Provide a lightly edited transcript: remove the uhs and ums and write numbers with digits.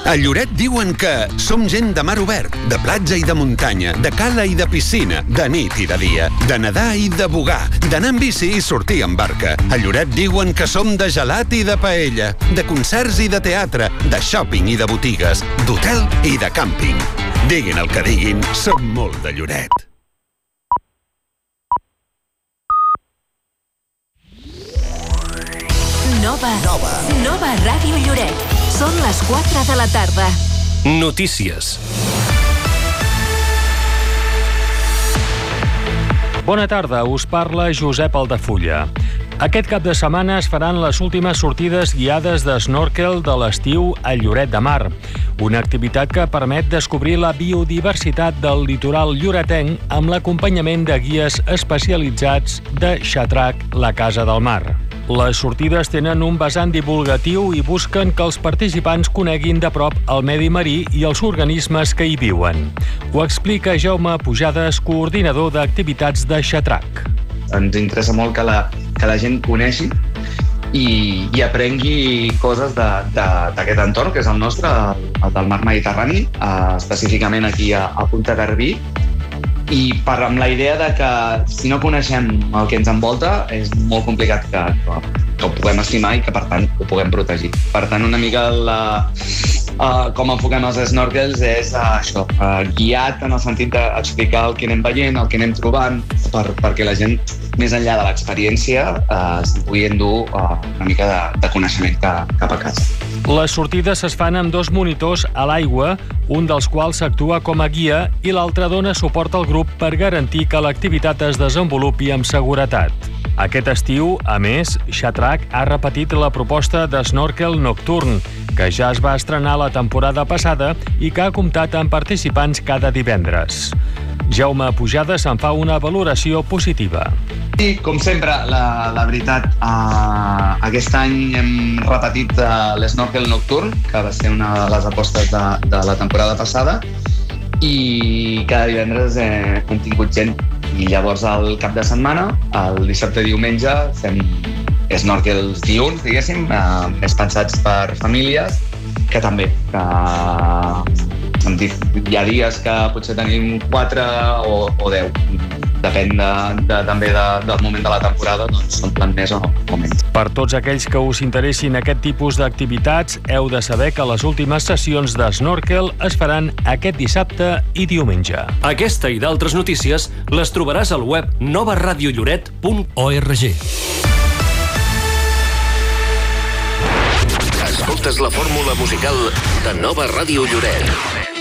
A Lloret diuen que som gent de mar obert, de platja i de muntanya, de cala i de piscina, de nit i de dia, de nedar i de bugar, d'anar en bici i sortir en barca. A Lloret diuen que som de gelat i de paella, de concerts i de teatre, de shopping i de botigues, d'hotel i de càmping. Diguin el que diguin, som molt de Lloret. Nova Ràdio Lloret. Són les 4 de la tarda. Notícies. Bona tarda, us parla Josep Altafulla. Aquest cap de setmana es faran les últimes sortides guiades d'snorkel de l'estiu a Lloret de Mar, una activitat que permet descobrir la biodiversitat del litoral lloretenc amb l'acompanyament de guies especialitzats de Xatrac, la Casa del Mar. Les sortides tenen un vessant divulgatiu i busquen que els participants coneguin de prop el medi marí i els organismes que hi viuen. Ho explica Jaume Pujades, coordinador d'activitats de Xatrac. Ens interessa molt que la gent coneixi i aprengui coses d'aquest entorn, que és el nostre, el del mar Mediterrani, específicament aquí a Punta Garbí, i amb la idea de que si no coneixem el que ens envolta és molt complicat que ho puguem estimar i que per tant ho puguem protegir. Per tant, una mica com enfoquem els snorkels és això, guiat en el sentit d'explicar el que anem veient, el que anem trobant, perquè la gent, més enllà de l'experiència, se'n pugui endur una mica de coneixement cap a casa. Les sortides es fan amb 2 monitors a l'aigua, un dels quals actua com a guia i l'altre dona suport al grup per garantir que l'activitat es desenvolupi amb seguretat. Aquest estiu, a més, Xatrac ha repetit la proposta d'snorkel nocturn, que ja es va estrenar la temporada passada i que ha comptat amb participants cada divendres. Jaume Pujades en fa una valoració positiva. I, com sempre, la veritat, aquest any hem repetit l'snorkel nocturn, que va ser una de les apostes de la temporada passada, i cada divendres hem tingut gent. I llavors, al cap de setmana, el dissabte i diumenge, fem snorkels diürns, diguéssim, més pensats per famílies, que també hi ha dies que potser tenim 4 o 10. Depèn també del moment de la temporada, doncs s'omplen més o menys. Per tots aquells que us interessin aquest tipus d'activitats, heu de saber que les últimes sessions d'snorkel es faran aquest dissabte i diumenge. Aquesta i d'altres notícies les trobaràs al web novaradiolloret.org. Escoltes la fórmula musical de Nova Ràdio Lloret.